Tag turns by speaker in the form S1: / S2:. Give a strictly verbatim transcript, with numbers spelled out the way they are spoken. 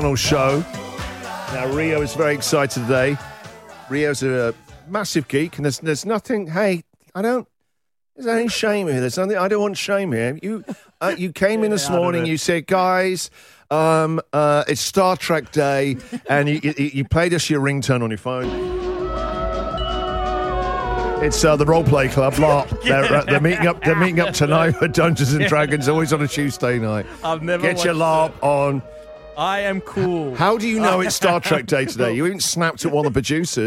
S1: show. Now, Rio is very excited today. Rio's a massive geek, and there's there's nothing. Hey, I don't. There's any shame here. There's nothing. I don't want shame here. You uh, you came in this morning. You said, guys, um, uh, it's Star Trek Day, and you, you you played us your ringtone on your phone. It's uh, the Role Play Club. LARP. They're, uh, they're meeting up. They're meeting up tonight for Dungeons and Dragons. Always on a Tuesday night.
S2: I've never
S1: get your LARP
S2: it.
S1: on.
S2: I am cool.
S1: How do you know it's Star Trek Day today? You even snapped at one of the producers.